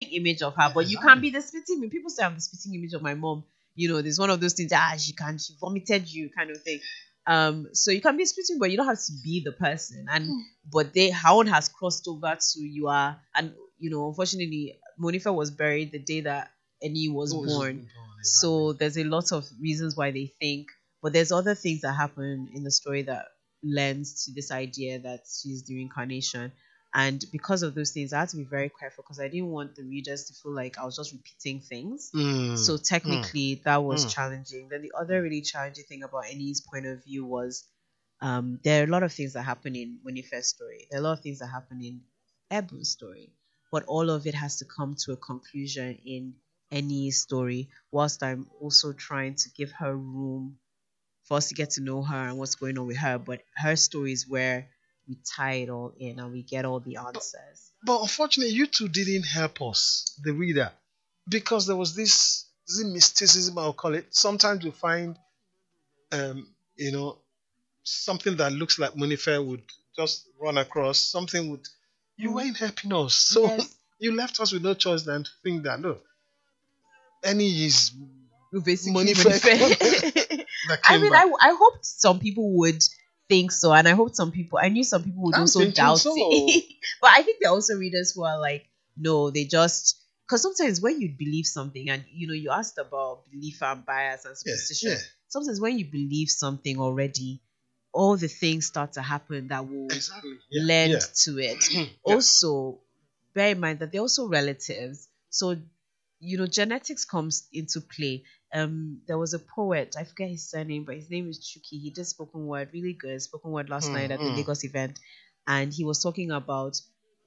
spitting image of her, but you can't be the spitting image. People say I'm the spitting image of my mom. There's one of those things, she vomited you kind of thing. So you can be spitting, but you don't have to be the person. And but her own has crossed over to you are, and unfortunately, Monifa was buried the day that Eni was born. So there's a lot of reasons why they think, but there's other things that happen in the story that lends to this idea that she's the reincarnation. And because of those things, I had to be very careful because I didn't want the readers to feel like I was just repeating things. So technically, that was challenging. Then the other really challenging thing about Eni's point of view was there are a lot of things that happen in Winifred's story. There are a lot of things that happen in Ebu's story. But all of it has to come to a conclusion in Eni's story, whilst I'm also trying to give her room for us to get to know her and what's going on with her. But her story is where we tie it all in and we get all the answers. But unfortunately, you two didn't help us, the reader, because there was this mysticism, I'll call it. Sometimes we find, something that looks like Monife would just run across. Something would. You weren't helping us, so yes. You left us with no choice than to think that no, Eni is basically Monife. I hoped some people would think so, and I knew some people would also doubt it. But I think there are also readers who are like, no, they just, because sometimes when you believe something, and you asked about belief and bias and superstition, sometimes when you believe something already, all the things start to happen that will lend to it. Also, bear in mind that they're also relatives, so genetics comes into play. There was a poet, I forget his surname, but his name is Chuki. He did spoken word, really good spoken word last night at the Lagos event, and he was talking about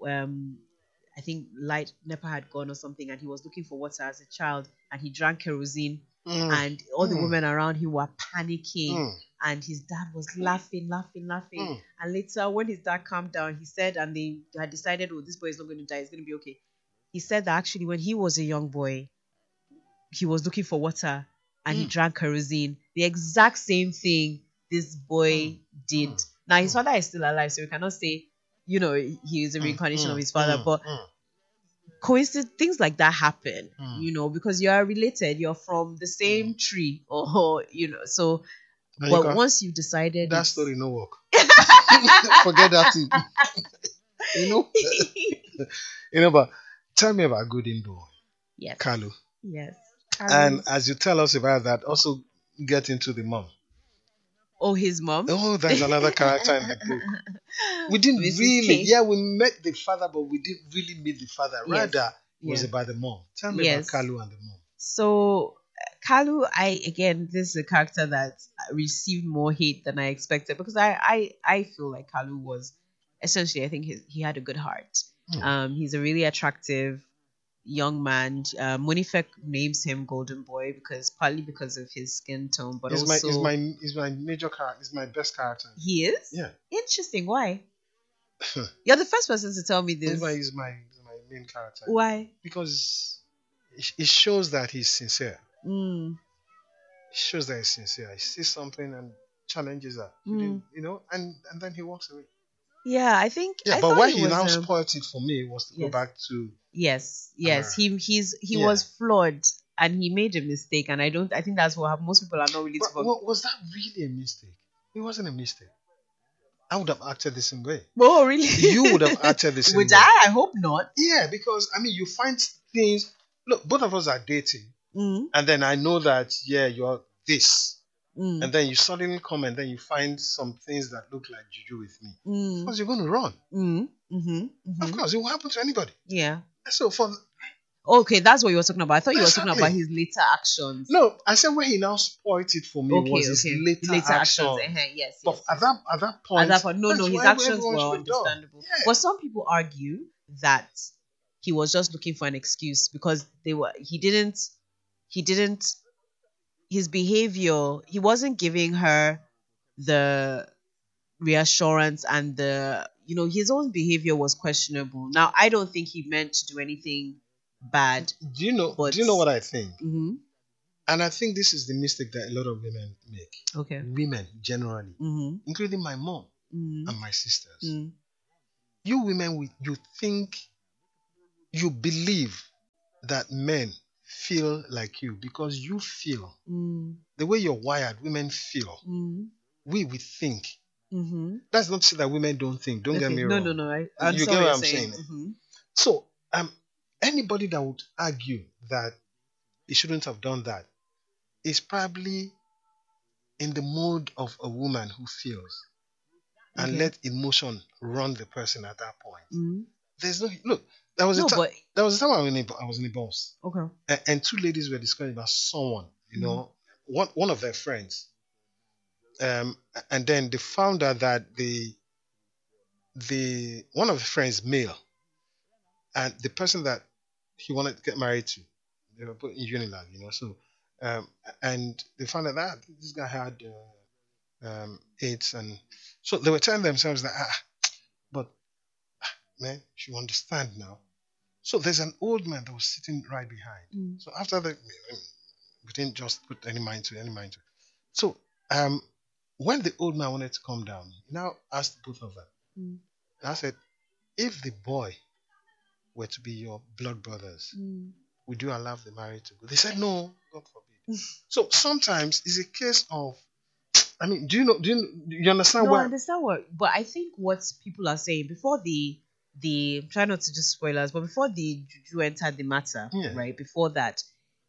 I think light NEPA had gone or something, and he was looking for water as a child, and he drank kerosene, and all the women around him were panicking, and his dad was laughing, and later when his dad calmed down, he said, and they had decided, this boy is not going to die, it's going to be okay. He said that actually when he was a young boy, he was looking for water and he drank kerosene. The exact same thing this boy did. Now, his father is still alive, so we cannot say, he is a reincarnation of his father. But coincidence, things like that happen, because you are related. You're from the same tree or, so. But once you've decided... That story no work. Forget that thing. But tell me about Golden Boy. Yes. Kalu. Yes. And as you tell us about that, also get into the mom. Oh, his mom? Oh, there's another character in the book. We didn't we met the father, but we didn't really meet the father. Rather, it was about the mom. Tell me about Kalu and the mom. So, Kalu, this is a character that received more hate than I expected, because I feel like Kalu was, essentially, I think he had a good heart. He's a really attractive young man. Monifek names him Golden Boy partly because of his skin tone, but he's also my major character. He's my best character. He is? Yeah. Interesting. Why? You're the first person to tell me this. He's my main character. Why? Because it shows that he's sincere. It shows that he's sincere. He sees something and challenges her. And then he walks away. Yeah, I think. Yeah, but why he now spoiled it for me was to go back to. Yes. He was flawed and he made a mistake, and I think that's what happened. Most people are not really. Was that really a mistake? It wasn't a mistake. I would have acted the same way. Oh, really? You would have acted the same way. Would I? I hope not. Yeah, because you find things. Look, both of us are dating, and then I know that you're this. And then you suddenly come and then you find some things that look like juju with me. Of course, you're going to run. Of course, it will happen to anybody. Yeah. So okay, that's what you were talking about. I thought you were talking about his later actions. No, I said where he now spoiled it for me was his later actions. Yes. But at that point, no, his actions were understandable. Yeah. But some people argue that he was just looking for an excuse because he didn't. His behavior, he wasn't giving her the reassurance and his own behavior was questionable. Now, I don't think he meant to do anything bad. Do you know what I think? Mm-hmm. And I think this is the mistake that a lot of women make. Okay. Women generally, including my mom and my sisters. You women, you think, you believe that men feel like you because you feel the way you're wired. Women feel. We think. That's not to say that women don't think. Don't get me wrong. No. I You get what I'm saying. saying. So, anybody that would argue that he shouldn't have done that is probably in the mode of a woman who feels and let emotion run the person at that point. There's no look. There was a time I was in a bus. Okay. And two ladies were discussing about someone, one of their friends. And then they found out that the one of the friends male, and the person that he wanted to get married to, they were put in Unilag, So, and they found out that this guy had AIDS, and so they were telling themselves that, but man, you understand now. So there's an old man that was sitting right behind. So after that, we didn't just put any mind to it. So when the old man wanted to come down, he now asked both of them. And I said, if the boy were to be your blood brothers, would you allow the marriage to go? They said no, God forbid. So sometimes it's a case of, do you understand what? No, I understand what, but I think what people are saying before the try not to just spoilers, but before the juju entered the matter, right? Before that,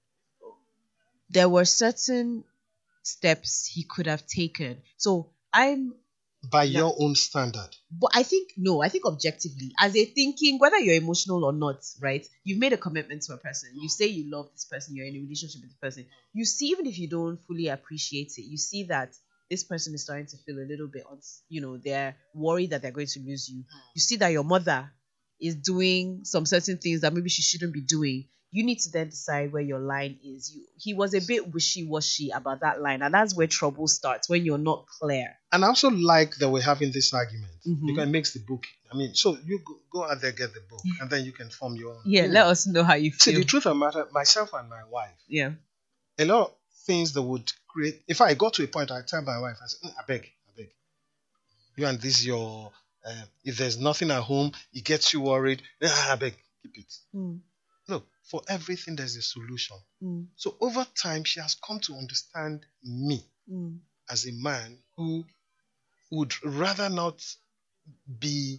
there were certain steps he could have taken. So by your own standard. But I think objectively, as a thinking, whether you're emotional or not, right? You've made a commitment to a person. You say you love this person. You're in a relationship with the person. You see, even if you don't fully appreciate it, you see that this person is starting to feel a little bit, they're worried that they're going to lose you. You see that your mother is doing some certain things that maybe she shouldn't be doing. You need to then decide where your line is. He was a bit wishy-washy about that line, and that's where trouble starts, when you're not clear. And I also like that we're having this argument because it makes the book. So you go out there, get the book, and then you can form your own. Yeah, let us know how you feel. See, the truth of the matter, myself and my wife. Yeah. A lot of things that would create. If I got to a point, I tell my wife, I say, I beg. You and this your. If there's nothing at home, it gets you worried. I beg, keep it. Look, for everything there's a solution. So over time, she has come to understand me as a man who would rather not be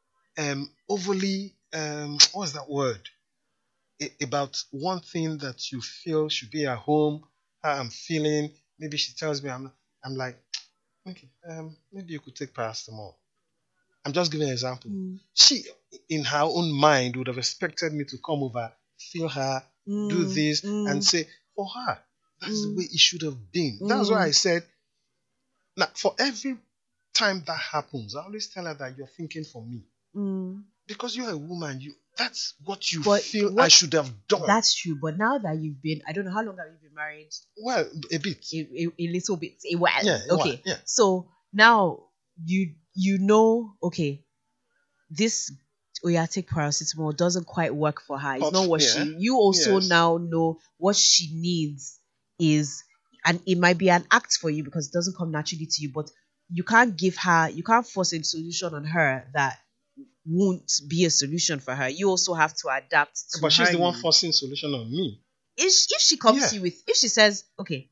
overly what's that word? About one thing that you feel should be at home, how I'm feeling. Maybe she tells me I'm like, okay, maybe you could take paracetamol. I'm just giving an example. She, in her own mind, would have expected me to come over, feel her, do this, and say, for her, that's the way it should have been. That's why I said, now, for every time that happens, I always tell her that you're thinking for me. Because you're a woman, that's what you feel I should have done. That's true. But now that you've been, I don't know, how long have you been married? Well, a bit. A little bit. A while. Yeah, okay. Yeah. So now you know, okay, this take paracetamol doesn't quite work for her. It's not what you also now know what she needs is, and it might be an act for you because it doesn't come naturally to you, but you can't force a solution on her that won't be a solution for her. You also have to adapt to But she's the one forcing solution on me. If she comes to you with, if she says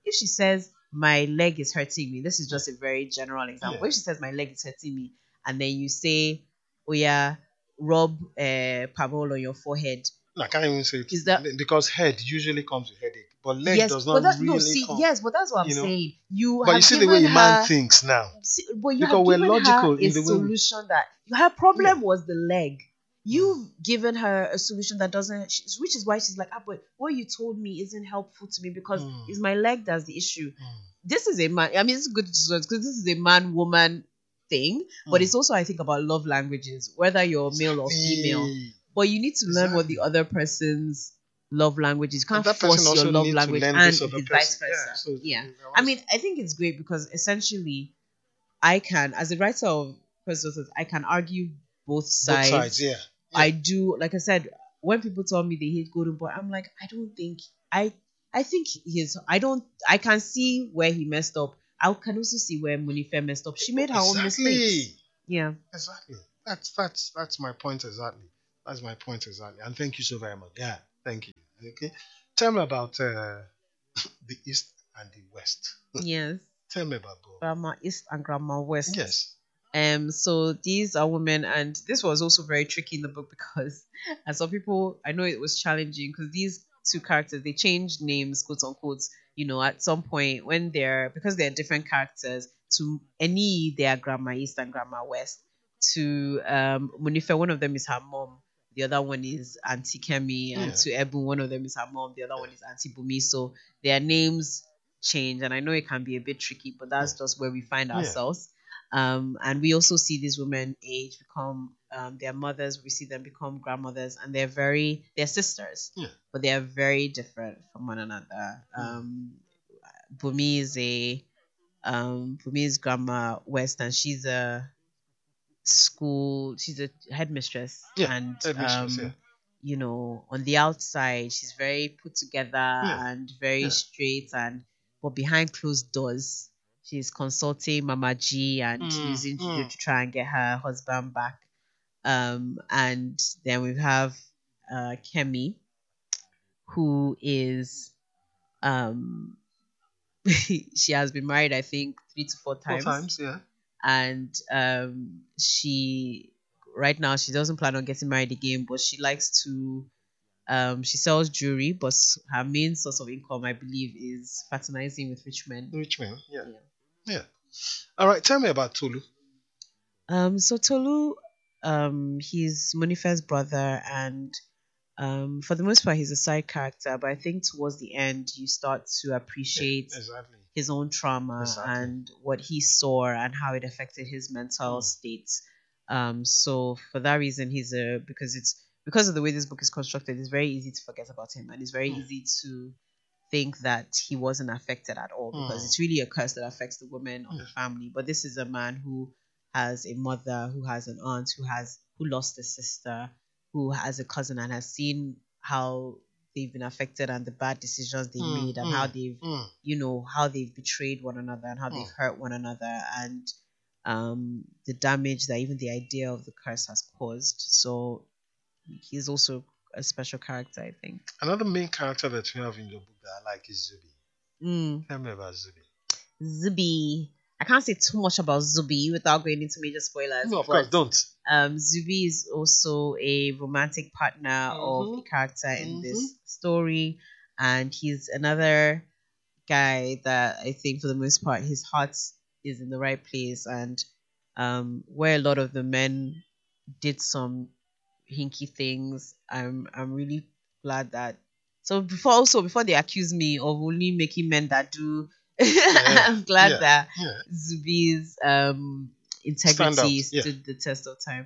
my leg is hurting me, this is just a very general example. If she says my leg is hurting me, and then you say, oh yeah, rub Pamol on your forehead. No, I can't even say it. Is that because head usually comes with headache, but leg does not really come. Yes, but that's what I'm saying. But you see the way a man thinks now. But you have given her a solution that her problem was the leg. You've given her a solution that doesn't, which is why she's like, but what you told me isn't helpful to me because it's my leg that's the issue. This is a man. I mean, it's good because this is a man-woman thing, but it's also, I think, about love languages, whether you're male or female. But you need to learn what the other person's love language is. You can't force your love language and vice versa. I mean, I think it's great because essentially, I can, as a writer of personal thoughts, I can argue both sides. Both sides, yeah. I do, like I said, when people tell me they hate Golden Boy, I'm like, I don't think, I think I can see where he messed up. I can also see where Monife messed up. She made her own mistakes. Yeah. Exactly. That's my point exactly. That's my point exactly. And thank you so very much. Yeah, thank you. Okay. Tell me about the East and the West. Yes. Tell me about both. Grandma East and Grandma West. Yes. So these are women, and this was also very tricky in the book because, and some people, I know it was challenging because these two characters they changed names, quote unquote. At some point when because they're different characters. To any, they are Grandma East and Grandma West. To Munife, one of them is her mom. The other one is Auntie Kemi, and to Ebu, one of them is her mom. The other one is Auntie Bumi. So their names change, and I know it can be a bit tricky, but that's just where we find ourselves. And we also see these women age, become their mothers. We see them become grandmothers, and they're sisters, but they are very different from one another. Bumi is Bumi's grandma West, and she's a headmistress, and Headmistress, on the outside she's very put together and very straight, but behind closed doors she's consulting Mama G and using Juju to try and get her husband back. And then we have Kemi, who is um she has been married, I think, 3 to 4 times. 4 times, yeah. And she right now she doesn't plan on getting married again, but she likes to she sells jewelry, but her main source of income, I believe, is fraternizing with rich men. Rich men, yeah. All right, tell me about Tolu. So Tolu, he's Monife's brother, and for the most part, he's a side character. But I think towards the end, you start to appreciate his own trauma and what he saw and how it affected his mental state. So for that reason, because of the way this book is constructed, it's very easy to forget about him, and it's very easy to think that he wasn't affected at all, because it's really a curse that affects the women of the family. But this is a man who has a mother, who has an aunt, who lost a sister, who has a cousin, and has seen how they've been affected and the bad decisions they made, and how they've how they've betrayed one another and how they've hurt one another, and the damage that even the idea of the curse has caused. So he's also a special character, I think. Another main character that you have in your book that I like is Zubi. Tell me about Zubi. Zubi. I can't say too much about Zubi without going into major spoilers. No, of course, don't. Zubi is also a romantic partner of the character in this story, and he's another guy that I think, for the most part, his heart is in the right place, and where a lot of the men did some hinky things, I'm really glad that. So before they accuse me of only making men that do, I'm glad that Zubi's integrity stood the test of time.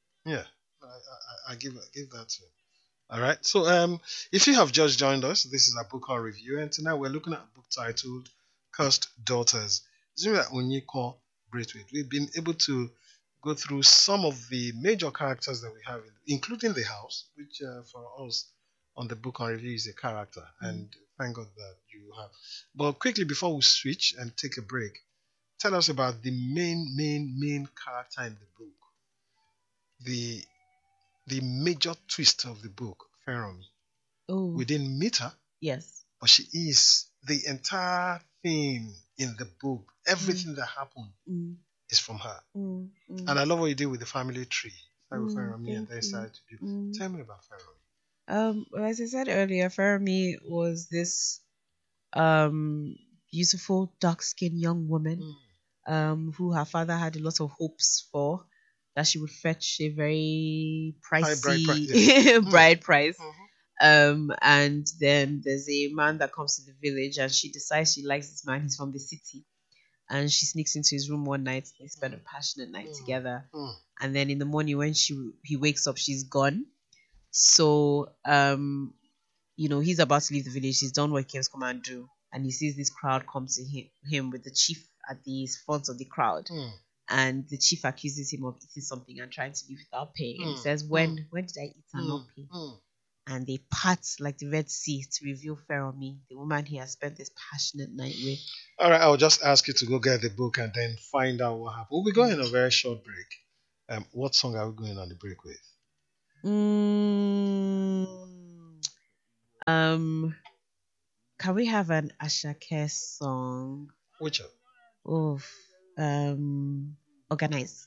I give that to you. All right. So if you have just joined us, this is our book on review, and tonight we're looking at a book titled Cursed Daughters. Zura Onyeko Braithwaite. We've been able to go through some of the major characters that we have, including the house, which for us on the book on review is a character, and thank God that you have. But quickly, before we switch and take a break, tell us about the main character in the book, the major twist of the book, Feromi. Oh, we didn't meet her, yes, but she is the entire theme in the book. Everything that happened is from her. And I love what you did with the family tree. Feromi and their side to people. Tell me about Feromi. As I said earlier, Feromi was this beautiful, dark-skinned young woman who her father had a lot of hopes for, that she would fetch a very pricey bride price. And then there's a man that comes to the village, and she decides she likes this man. He's from the city, and she sneaks into his room one night. They spend a passionate night together, and then in the morning when he wakes up, she's gone. So he's about to leave the village. He's done what he came to come and do, and he sees this crowd come to him with the chief at the front of the crowd. And the chief accuses him of eating something and trying to leave without paying. And he says, when did I eat and not pay? And they part like the Red Sea to reveal Feromi, the woman he has spent this passionate night with. All right, I'll just ask you to go get the book and then find out what happened. We'll be going on a very short break. What song are we going on the break with? Um, can we have an Ashake song? Which one? Oh, Organize.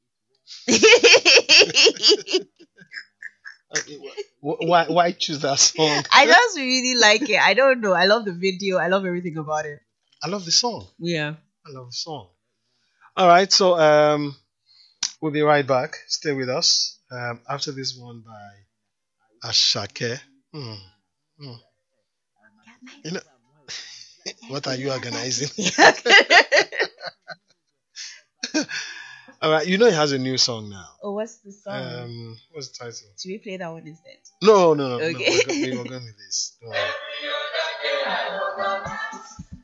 Why choose that song? I just really like it. I don't know. I love the video. I love everything about it. I love the song. Yeah. I love the song. All right, so we'll be right back. Stay with us. After this one by Ashake. Hmm. Hmm. You know, what are you organizing? All right, you know he has a new song now. Oh, what's the song? What's the title? Should we play that one instead? No. Okay. No, we're going with this.